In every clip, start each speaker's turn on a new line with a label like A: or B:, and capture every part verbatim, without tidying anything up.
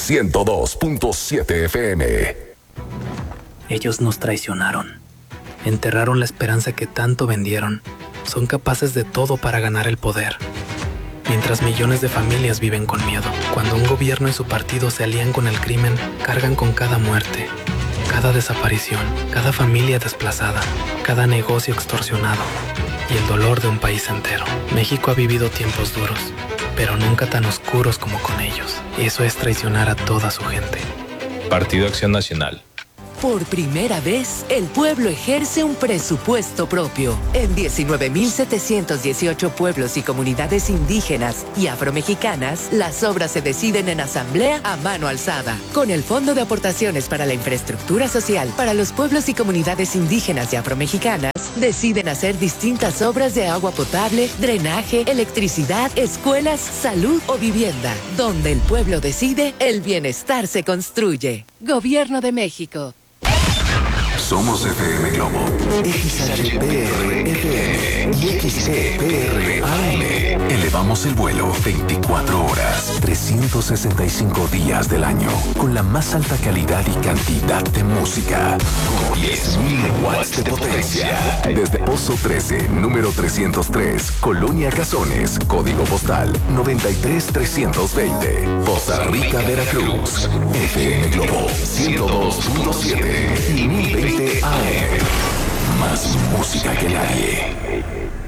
A: ciento dos punto siete F M.
B: Ellos nos traicionaron. Enterraron la esperanza que tanto vendieron. Son capaces de todo para ganar el poder. Mientras millones de familias viven con miedo. Cuando un gobierno y su partido se alían con el crimen, cargan con cada muerte, cada desaparición, cada familia desplazada, cada negocio extorsionado y el dolor de un país entero. México ha vivido tiempos duros, pero nunca tan oscuros como con ellos. Eso es traicionar a toda su gente.
C: Partido Acción Nacional.
D: Por primera vez, el pueblo ejerce un presupuesto propio. En diecinueve mil setecientos dieciocho pueblos y comunidades indígenas y afromexicanas, las obras se deciden en asamblea a mano alzada. Con el Fondo de Aportaciones para la Infraestructura Social para los pueblos y comunidades indígenas y afromexicanas, deciden hacer distintas obras de agua potable, drenaje, electricidad, escuelas, salud o vivienda. Donde el pueblo decide, el bienestar se construye. Gobierno de México.
A: Somos F M Globo, X H P R F M y X G P R A M. Elevamos el vuelo veinticuatro horas, trescientos sesenta y cinco días del año, con la más alta calidad y cantidad de música, con diez mil watts de potencia. Desde Pozo trece, número trescientos tres, Colonia Cazones, código postal noventa y tres trescientos veinte, Poza Rica, Veracruz. F M Globo ciento dos punto siete y mil veinte A M. Más música que nadie.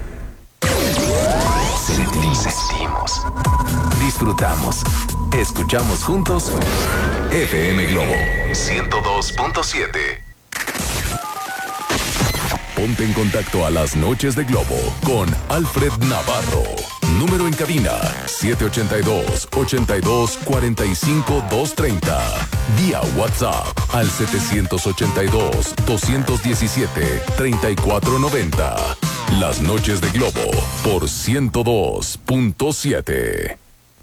A: Sentimos, disfrutamos, escuchamos juntos. F M Globo ciento dos punto siete. Ponte en contacto a las noches de Globo con Alfred Navarro. Número en cabina siete ocho dos, ocho dos, cuatro cinco, dos tres cero. Vía WhatsApp al siete ocho dos, dos uno siete, tres cuatro nueve cero. Las noches de Globo por ciento dos punto siete.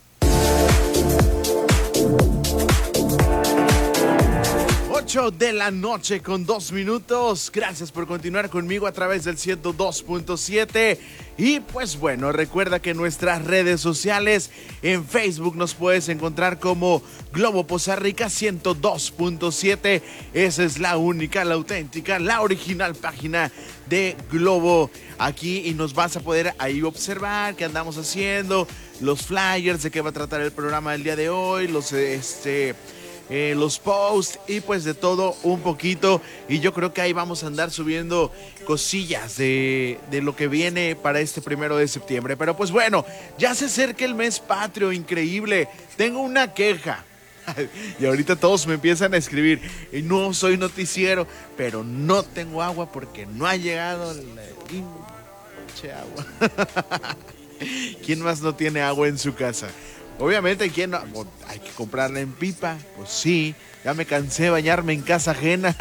E: ocho de la noche con dos minutos. Gracias por continuar conmigo a través del ciento dos punto siete. Y pues bueno, recuerda que en nuestras redes sociales, en Facebook nos puedes encontrar como Globo Poza Rica ciento dos punto siete. Esa es la única, la auténtica, la original página de Globo aquí, y nos vas a poder ahí observar qué andamos haciendo, los flyers de qué va a tratar el programa del día de hoy, los este... Eh, los posts y pues de todo un poquito, y yo creo que ahí vamos a andar subiendo cosillas de, de lo que viene para este primero de septiembre. Pero pues bueno, ya se acerca el mes patrio, increíble. Tengo una queja y ahorita todos me empiezan a escribir: no soy noticiero, pero no tengo agua porque no ha llegado la pinche agua. ¿Quién más no tiene agua en su casa? Obviamente, ¿quién no? Hay que comprarla en pipa. Pues sí, ya me cansé de bañarme en casa ajena.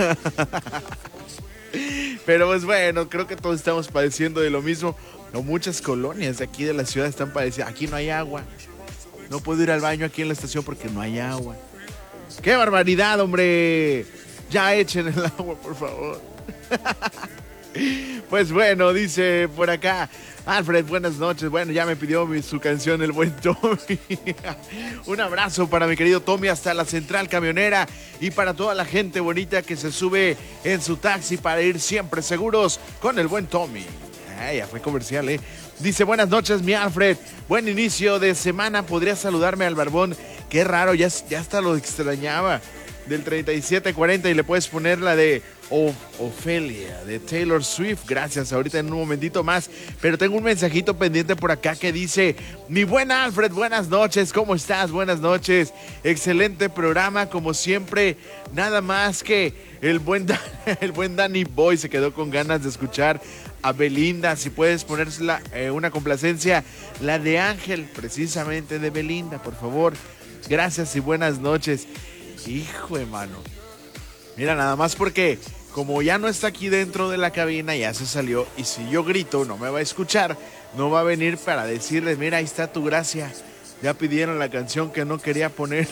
E: Pero pues bueno, creo que todos estamos padeciendo de lo mismo. No, muchas colonias de aquí de la ciudad están padeciendo. Aquí no hay agua. No puedo ir al baño aquí en la estación porque no hay agua. ¡Qué barbaridad, hombre! Ya echen el agua, por favor. Pues bueno, dice por acá Alfred, buenas noches. Bueno, ya me pidió mi, su canción el buen Tommy. Un abrazo para mi querido Tommy hasta la central camionera, y para toda la gente bonita que se sube en su taxi para ir siempre seguros con el buen Tommy. Ay, ya fue comercial, ¿eh? Dice, buenas noches, mi Alfred. Buen inicio de semana. ¿Podrías saludarme al barbón? Qué raro, ya, ya hasta lo extrañaba. Del treinta y siete cuarenta, y le puedes poner la de o Ofelia de Taylor Swift. Gracias, ahorita en un momentito más. Pero tengo un mensajito pendiente por acá que dice: mi buen Alfred, buenas noches, ¿cómo estás? Buenas noches, excelente programa como siempre. Nada más que el buen, Dan, el buen Danny Boy se quedó con ganas de escuchar a Belinda. Si puedes ponérsela eh, una complacencia, la de Ángel, precisamente de Belinda, por favor. Gracias y buenas noches. Hijo de mano. Mira, nada más porque como ya no está aquí dentro de la cabina, ya se salió, y si yo grito no me va a escuchar, no va a venir para decirles: mira, ahí está tu gracia, ya pidieron la canción que no quería poner.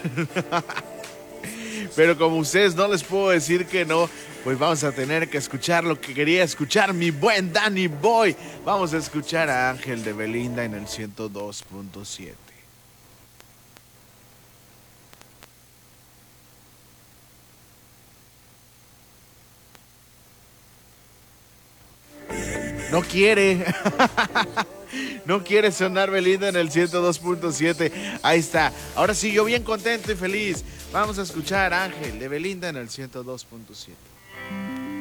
E: Pero como ustedes no les puedo decir que no, pues vamos a tener que escuchar lo que quería escuchar mi buen Danny Boy. Vamos a escuchar a Ángel de Belinda en el ciento dos punto siete. No quiere. No quiere sonar Belinda en el ciento dos punto siete. Ahí está. Ahora sí, yo bien contento y feliz. Vamos a escuchar Ángel de Belinda en el ciento dos punto siete.